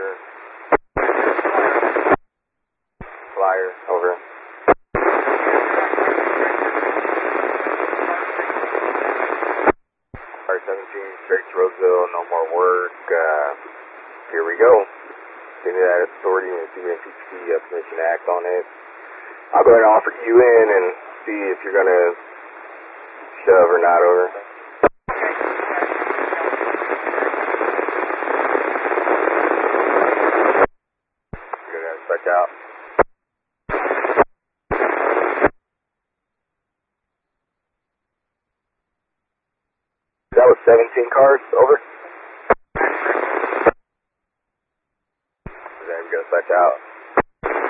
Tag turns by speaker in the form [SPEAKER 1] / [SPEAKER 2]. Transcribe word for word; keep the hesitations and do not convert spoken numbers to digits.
[SPEAKER 1] Roger. Flyer, over. R seventeen, straight to Roseville, no more work. Uh, here we go. Get into that authority and see if you see a permission to act on it. I'll go ahead and offer you in and see if you're going to shove or not, over. You're going to spec out. That was seventeen cars, over. Then we're going to spec out.